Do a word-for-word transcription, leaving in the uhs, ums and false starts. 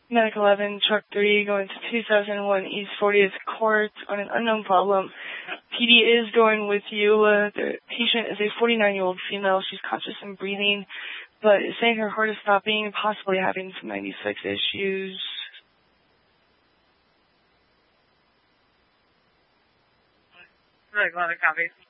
Medic eleven, Truck three, going to two thousand one East fortieth Court on an unknown problem. P D is going with you. Uh, the patient is a forty-nine-year-old female. She's conscious and breathing, but is saying her heart is stopping, possibly having some ninety-six issues. Medic eleven, copy.